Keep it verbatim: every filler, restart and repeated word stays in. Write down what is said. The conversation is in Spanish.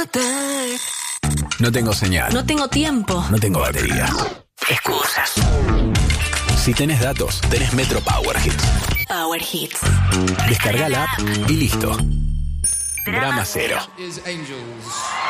No tengo señal. No tengo tiempo. No tengo batería. Excusas. Si tenés datos, tenés Metro Power Hits. Power Hits. Descarga la app y listo. Drama cero. Is Angels.